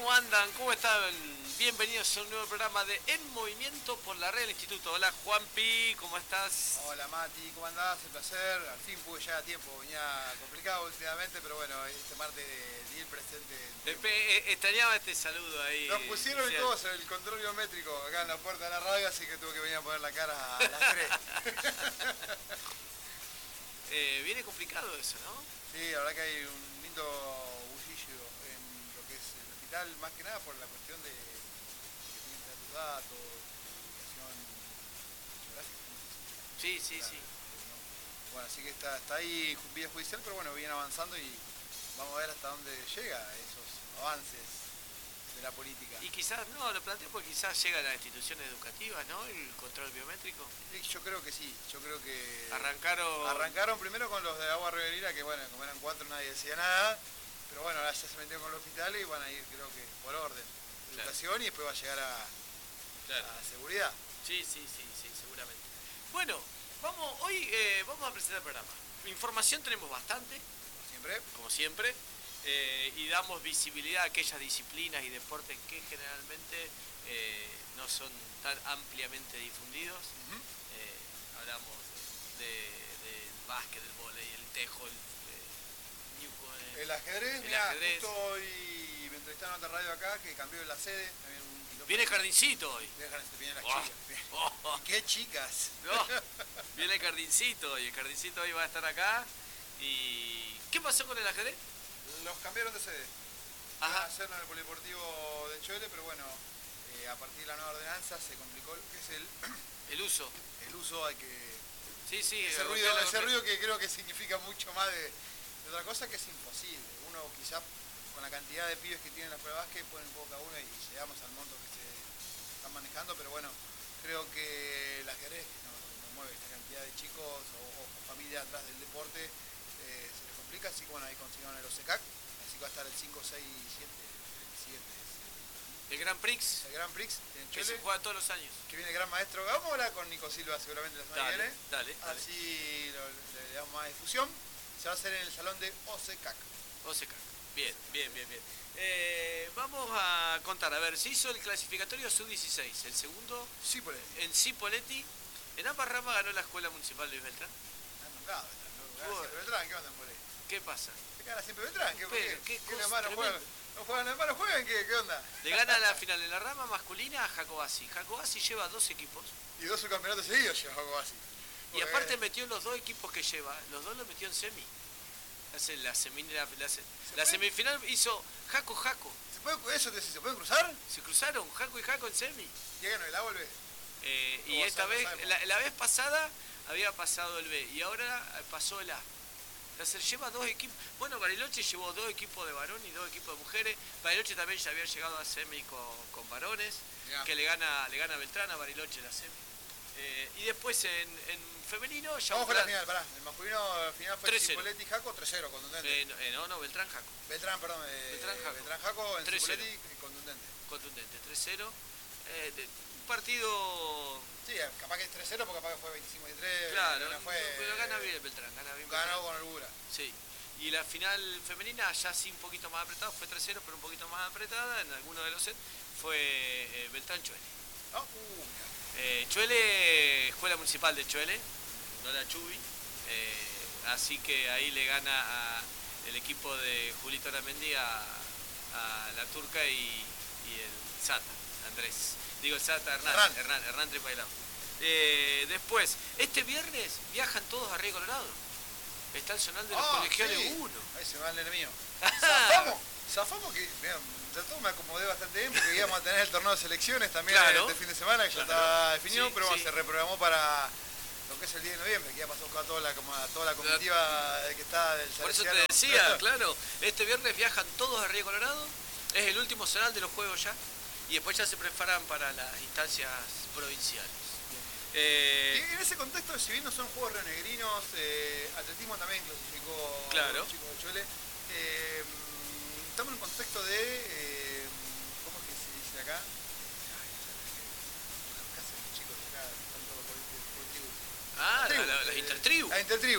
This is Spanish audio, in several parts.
¿Cómo andan? ¿Cómo están? Bienvenidos a un nuevo programa de En Movimiento por la Red del Instituto. Hola Juanpi, ¿cómo estás? Hola Mati, ¿cómo andás? Un placer. Al fin pude llegar a tiempo, venía complicado últimamente, pero bueno, este martes di el presente. Extrañaba este saludo ahí. Nos pusieron el coso, el control biométrico acá en la puerta de la radio, así que tuve que venir a poner la cara a las 3. Viene complicado eso, ¿no? Sí, la verdad que hay un lindo bullicio en lo que es el hospital, más que nada por la cuestión de que tienen que dar tus datos, tu ubicación geográfica. Sí. Claro. Bueno, así que está ahí vía judicial, pero bueno, viene avanzando y vamos a ver hasta dónde llega esos avances de la política. Y quizás, no, lo planteo porque quizás llega a las instituciones educativas, ¿no? El control biométrico. Yo creo que sí, yo creo que... Arrancaron primero con los de Agua Riverina, que bueno, como eran 4 nadie decía nada, pero bueno, ahora ya se metieron con el hospital y van a ir, creo que, por orden. Claro. Educación y después va a llegar a seguridad. Sí, seguramente. Bueno, hoy vamos a presentar el programa. Información tenemos bastante, como siempre, y damos visibilidad a aquellas disciplinas y deportes que generalmente no son tan ampliamente difundidos. Hablamos del básquet, del vóley, el tejo, El ajedrez, justo hoy me entrevistaron en otra radio acá que cambió la sede. Viene Jardincito hoy. Viene las chicas. ¡Qué chicas! No, viene el Jardincito y el Jardincito hoy va a estar acá. ¿Y qué pasó con el ajedrez? Los cambiaron de sede. Iban a hacerlo en el Polideportivo de Chole, pero bueno, a partir de la nueva ordenanza se complicó lo que es el uso. El uso, hay que... Sí. Ese ruido que creo que significa mucho más de otra cosa, que es imposible. Uno quizá con la cantidad de pibes que tienen la escuela de básquet ponen un poco cada uno y llegamos al monto que se están manejando, pero bueno, creo que el ajedrez, que no mueve esta cantidad de chicos o familia atrás del deporte, se les complica, así que bueno, ahí consiguieron el OSECAC, así que va a estar el 5, 6 y 7, el 7. El Grand Prix. El Grand Prix en Chile. Que se juega todos los años. Que viene el gran maestro. Vamos a hablar con Nico Silva seguramente la semana que viene. Dale. Así le damos más difusión. Se va a hacer en el salón de OSECAC. Bien. Vamos a contar, a ver, se hizo el clasificatorio sub-16, el segundo en Cipolletti. En ambas ramas ganó la Escuela Municipal Luis Beltrán. Beltrán, ¿qué onda por ahí? ¿Qué pasa? ¿Qué gana siempre Beltrán? ¿Qué cosa tremenda. ¿No juegan hermanos? ¿Juegan? ¿Qué onda? Le gana la final en la rama masculina a Jacobasi. Jacobasi lleva 2 equipos. Y 2 subcampeonatos seguidos lleva Jacobasi. Y aparte metió los 2 equipos que lleva, los 2 los metió en semi. La semifinal hizo Jaco. ¿Se pueden cruzar? Se cruzaron Jaco y Jaco en semi. ¿Llegan el A o el B? Y esta vez, la vez pasada había pasado el B y ahora pasó el A. Entonces lleva 2 equipos. Bueno, Bariloche llevó 2 equipos de varón y 2 equipos de mujeres. Bariloche también ya había llegado a semi con varones, que le gana Beltrán a Bariloche la semi. Y después en femenino ya... Vamos con la final, pará. El masculino final fue Cipolletti Jaco 3-0, contundente. No, Beltrán Jaco. Beltrán Jaco en Cipolletti, contundente, 3-0. Un partido... Sí, capaz que es 3-0 porque capaz que fue 25-3. Claro, pero gana bien Beltrán, ganó con holgura. Sí. Y la final femenina, ya sí un poquito más apretada, fue 3-0, pero un poquito más apretada en alguno de los sets, fue Beltrán-Chuele. Chuele, Escuela Municipal de Chuele, no la Chubi, así que ahí le gana el equipo de Julito Aramendi a la Turca y el Sata, Andrés. Digo el Sata, Hernán Trepailao. Después, este viernes viajan todos a Río Colorado. Está el zonal de los colegiales 1. Ahí se va el enemigo. Zafamos que... Me acomodé bastante bien porque íbamos a tener el torneo de selecciones también este fin de semana, que ya estaba definido, pero se reprogramó para lo que es el 10 de noviembre, que ya pasó a toda la comitiva que está del Por eso te decía, claro, este viernes viajan todos a Río Colorado, es el último zonal de los juegos ya, y después ya se preparan para las instancias provinciales. Y en ese contexto, si bien no son juegos rionegrinos, atletismo también clasificó los chicos de Chole. Estamos en un contexto de... ¿cómo es que se dice acá? Las casas de los chicos de acá están todos por el tribu. Las intertribus. Las intertribus.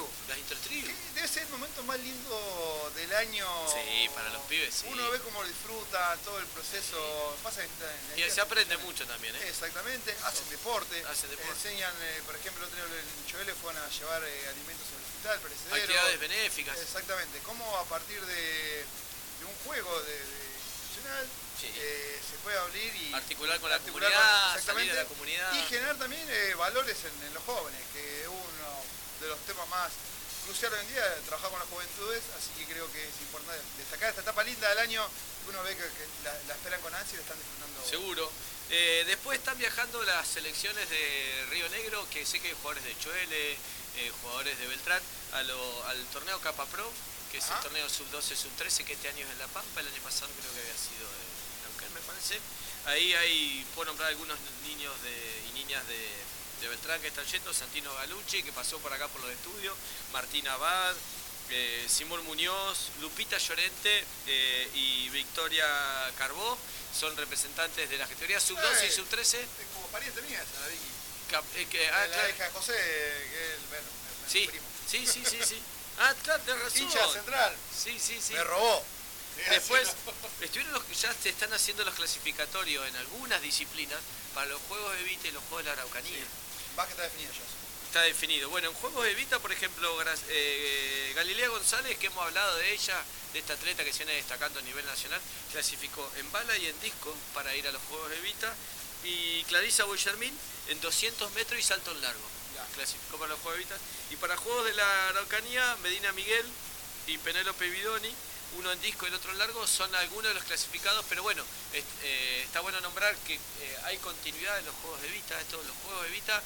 Intertribu. Debe ser el momento más lindo del año. Sí, para los pibes, sí. Uno ve cómo disfruta todo el proceso. Pasa y se aprende mucho también, ¿eh? Exactamente, hacen deporte. Hacen deporte. Enseñan, por ejemplo, otro día en Choele fueron a llevar alimentos al hospital, perecederos. Actividades benéficas. Exactamente, cómo a partir de un juego institucional sí. Se puede abrir y articular con la comunidad, salir a la comunidad. Y generar también valores en los jóvenes, que es uno de los temas más cruciales hoy en día, trabajar con las juventudes, así que creo que es importante destacar esta etapa linda del año, que uno ve que la esperan con ansia y la están disfrutando. Seguro. Después están viajando las selecciones de Río Negro, que sé que hay jugadores de Choele, jugadores de Beltrán, al torneo Capa Pro, que es el torneo sub-12, sub-13, que este año es en La Pampa, el año pasado creo que había sido en Neuquén, me parece. Ahí puedo nombrar algunos niños y niñas de Beltrán que están yendo: Santino Galucci, que pasó por acá por los estudios, Martín Abad, Simón Muñoz, Lupita Llorente y Victoria Carbó, son representantes de las categorías sub-12 y sub-13. Es como pariente mía esa, la Vicky. La claro. Hija de José, que es sí, primo. Sí. Ah, claro, tenés razón. Hincha central. Sí. Me robó. Después, ya se están haciendo los clasificatorios en algunas disciplinas para los Juegos Evita y los Juegos de la Araucanía. Sí. Vas que está definido ya. Está definido. Bueno, en Juegos Evita, por ejemplo, Galilea González, que hemos hablado de ella, de esta atleta que se viene destacando a nivel nacional, clasificó en bala y en disco para ir a los Juegos Evita. Y Clarisa Guillermín en 200 metros y salto en largo. Clasificó para los Juegos Evita. Y para Juegos de la Araucanía, Medina Miguel y Penélope Bidoni, uno en disco y el otro en largo, son algunos de los clasificados, pero bueno, está bueno nombrar que hay continuidad en los Juegos de Evita. Los Juegos de Evita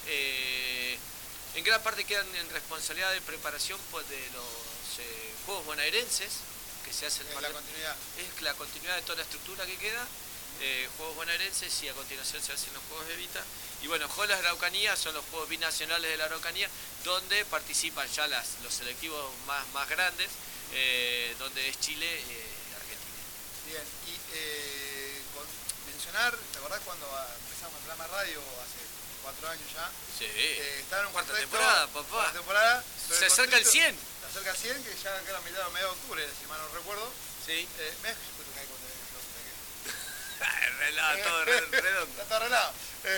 en gran parte quedan en responsabilidad de preparación de los Juegos bonaerenses, que se hacen es la continuidad de toda la estructura que queda. Juegos bonaerenses, y a continuación se hacen los Juegos de Evita. Y bueno, Juegos de la Araucanía son los Juegos binacionales de la Araucanía, donde participan ya los selectivos más grandes, donde es Chile y Argentina. Bien, y mencionar, ¿te acordás cuando empezamos el programa de radio hace 4 años ya? Sí. Estaba en un cuarta contexto, temporada, papá. Cuarta temporada. Se acerca el 100. Se acerca el 100, que ya queda a mitad de medio de octubre, si mal no recuerdo. Sí. Todo redondo. Está todo arreglado.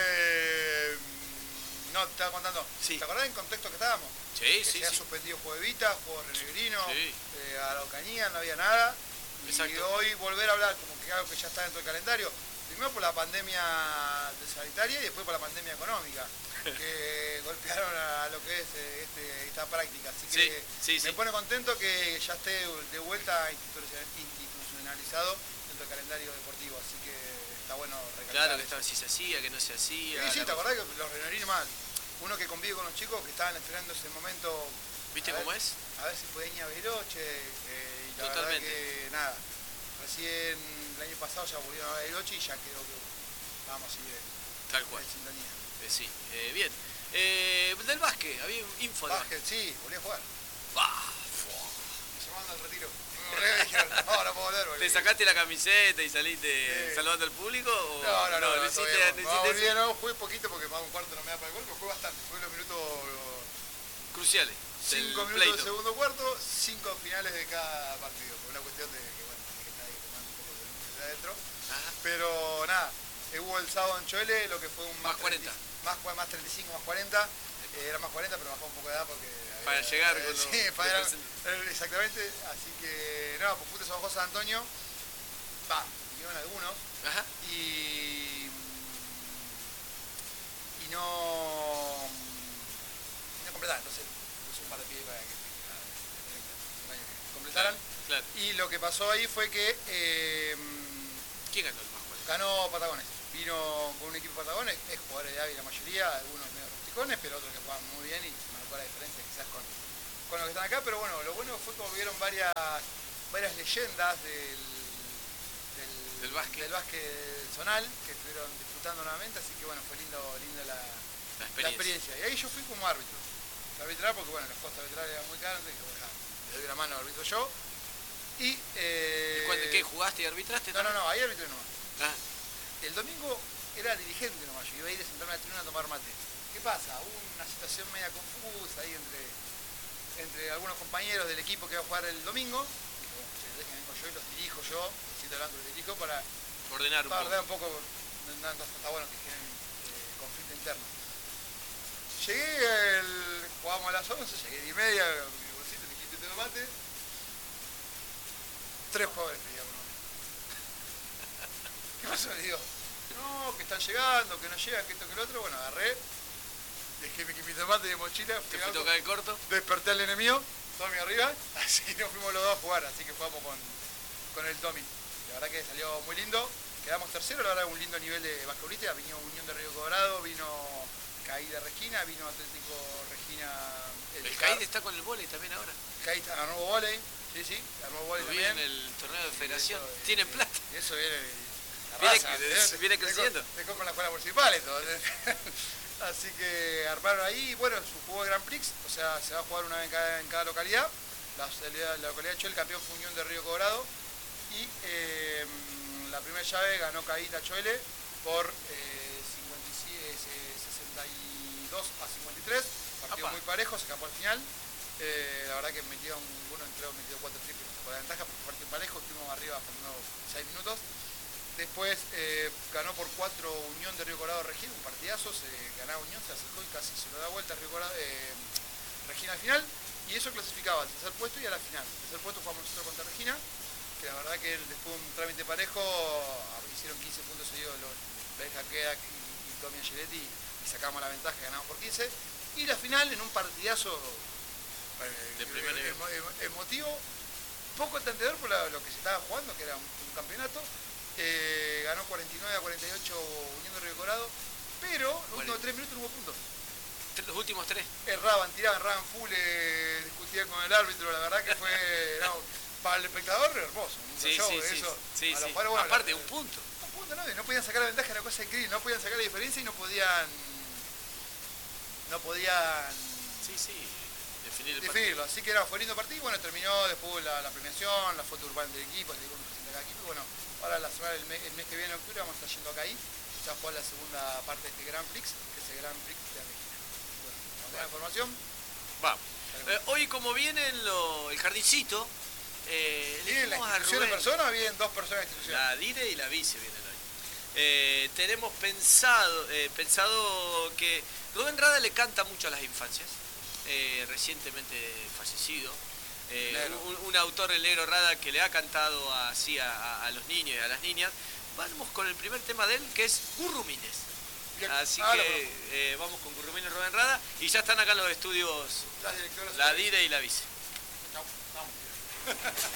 No, te estaba contando. Sí. ¿Te acordás en contexto que estábamos? Sí. Se ha suspendido Juegos de Evita, Juegos Renegrinos, sí. Araucanía, no había nada. Exacto. Y hoy volver a hablar como que algo que ya está dentro del calendario. Primero por la pandemia sanitaria y después por la pandemia económica, que golpearon a lo que es esta práctica. Así que me pone contento que ya esté de vuelta institucionalizado dentro del calendario deportivo. Así que está bueno recalcar. Claro, que si se hacía, que no se hacía. Sí, ¿te acordás que los renorinos más? Uno que convive con los chicos que estaban estrenando ese momento. ¿Viste cómo es? A ver si fue Eña Veroche. Y la totalmente. verdad que nada. Recién el año pasado ya volvieron a Veroche y ya quedó que vamos a seguir tal cual. En sintonía. Sí, bien. Del básquet, había info de básquet. Sí, volví a jugar. Se manda al retiro. No, no puedo volver. ¿Te sacaste la camiseta y saliste saludando al público? ¿O? No, hiciste no, jugué poquito porque más de un cuarto no me da para el gol, pero jugué bastante. Jugué los minutos cruciales. 5 minutos del segundo cuarto, 5 finales de cada partido. Por una cuestión de que, bueno, que está ahí tomando un poco de adentro. Ajá. Pero nada, hubo el sábado en Choele, lo que fue un más 40. Más 35, más 40. Era más 40, pero bajó un poco de edad porque... Para llegar con sí, para exactamente. Así que, no, pues Fute se bajó San Antonio. Vinieron algunos. Ajá. Y no completaron. Entonces puse un par de pies para que completaran. Claro. Y lo que pasó ahí fue que... ¿Quién ganó el más 40? Ganó Patagones. Vino con un equipo Patagones, es jugadores de Ávila la mayoría, algunos medio rusticones, pero otros que juegan muy bien y marcó la diferencia quizás con los que están acá. Pero bueno, lo bueno fue que volvieron varias leyendas del básquet zonal que estuvieron disfrutando nuevamente, así que bueno, fue lindo la experiencia. Y ahí yo fui como árbitro. Arbitrar porque bueno, los costos arbitrales eran muy caros, entonces dije, le doy una mano, arbitro yo. Y ¿qué jugaste y arbitraste? No, ahí arbitré nomás. El domingo era dirigente nomás, yo iba a ir a sentarme a la tribuna a tomar mate. ¿Qué pasa? Hubo una situación media confusa ahí entre entre algunos compañeros del equipo que va a jugar el domingo. Dije, bueno, déjenme con yo y los dirijo yo, siento el banco los dirijo para ordenar un poco, no está bueno que generen conflicto interno. Jugábamos a las 11, llegué 10:30, mi bolsito, mi kit de tomate. 3 jugadores pedía por nombre. ¿Qué pasó? Le digo, no, que están llegando, que no llegan, que esto, que lo otro. Bueno, agarré, dejé mi kit de tomate de mochila. ¿Te fue a tocar el corto? Desperté al enemigo, Tommy arriba, así que nos fuimos los dos a jugar, así que jugamos con el Tommy. La verdad que salió muy lindo. Quedamos terceros, la verdad, un lindo nivel de basquetbolista. Vino Unión de Río Colorado, vino CAI de Regina, vino Atlético Regina. El CAI está con el vóley también ahora. El CAI está ganó vóley, sí, ganó vóley también. Viene en el torneo de federación, tienen plata. Y eso viene. Viene creciendo. Dejó con la escuela municipal y todo. Así que armaron ahí, bueno, su juego de Grand Prix, o sea, se va a jugar una vez en cada localidad. La localidad de Choel, el campeón fue Unión de Río Colorado. Y la primera llave ganó CAI Tachuele por 62-53. Partido muy parejo, se escapó al final. La verdad que metió 4 triples por la ventaja, porque fue partido parejo, estuvimos arriba faltando 6 minutos. Después ganó por 4 Unión de Río Colorado Regina, un partidazo, se ganaba Unión, se acercó y casi se lo da vuelta a Río Colorado, Regina al final, y eso clasificaba al tercer puesto y a la final. El tercer puesto jugamos nosotros contra Regina, que la verdad que después de un trámite parejo hicieron 15 puntos seguidos los Jaqueda y Tommy Angeletti y sacamos la ventaja, ganamos por 15. Y la final en un partidazo de primer nivel, emotivo, poco entendedor por lo que se estaba jugando, que era un campeonato. Ganó 49-48 Unión de Río Colorado, pero los últimos 3 minutos no hubo puntos. Los últimos 3. Erraban full, discutían con el árbitro, la verdad que fue para el espectador hermoso. Sí. Bueno, aparte, un punto. Un punto, no podían sacar la ventaja, era una cosa increíble, no podían sacar la diferencia y no podían definirlo. Así que fue lindo partido. Bueno, terminó después la premiación, la foto urbana del equipo, le digo un presidente de cada equipo. Bueno, ahora el mes que viene, en octubre, vamos a estar yendo acá ahí. Ya jugar la segunda parte de este Grand Prix, que es el Grand Prix de Argentina. Bueno, ¿la información? Vamos. Hoy, como viene el jardincito, ¿vienen las instituciones personas o vienen 2 personas de instituciones? La DIRE y la VICE vienen hoy. Tenemos pensado que Rubén Rada le canta mucho a las infancias, recientemente fallecido. Un autor, el Negro Rada, que le ha cantado así a los niños y a las niñas. Vamos con el primer tema de él, que es Gurrumines. Así que vamos con Gurrumines Rubén Rada, y ya están acá en los estudios la DIRE y la VICE. Chau, vamos.